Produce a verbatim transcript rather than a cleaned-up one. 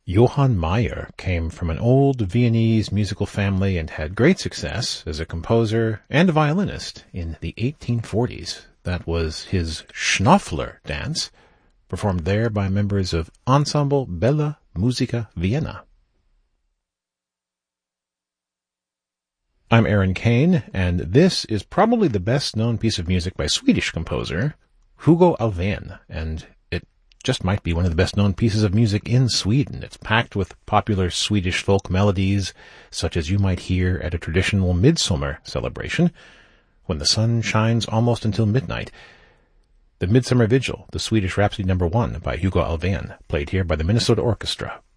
Johann Mayer came from an old Viennese musical family and had great success as a composer and a violinist in the eighteen forties. That was his Schnoffler dance, performed there by members of Ensemble Bella Musica Vienna. I'm Aaron Kane, and this is probably the best-known piece of music by Swedish composer Hugo Alfvén, and it just might be one of the best-known pieces of music in Sweden. It's packed with popular Swedish folk melodies, such as you might hear at a traditional midsummer celebration, when the sun shines almost until midnight. The Midsummer Vigil, the Swedish Rhapsody number one by Hugo Alfvén, played here by the Minnesota Orchestra.